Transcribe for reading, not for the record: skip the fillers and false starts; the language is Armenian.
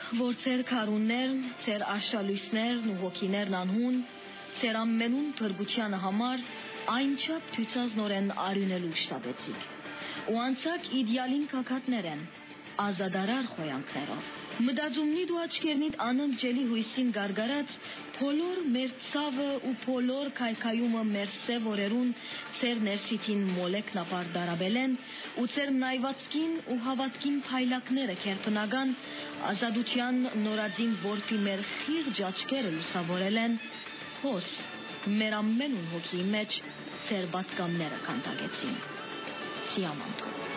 որ ձեր քարուններն, ձեր աշալույսներն ու հոգիներն անհուն, ձեր ամենուն փրկությանը համար այնչափ թույցազնորեն արյունելու շտապեցիք։ Ու անցակ իդեալին կակատներ են, ազադարար խոյանքներով։ Մտածումնիդ ու աչքերնիդ անընդջելի հույսին գարգարած, բոլոր մեր ցավը ու բոլոր քայքայումը մեր սև օրերուն ձեր ներսիթին մոլեկնապար դարաբելեն ու ձեր նայվածքին ու հավատքին փայլակները քերփնական ազատության նորածին որփի մեր խիղճ աչքերը լուսավորել են, հոս մեր ամենուն հոգի մեջ ձեր պատկամները քանդակեցին։ Սիամանթ